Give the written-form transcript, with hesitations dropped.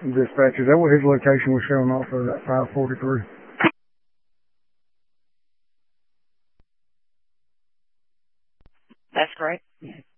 dispatch. Is that what his location was showing off of, that 543? That's correct.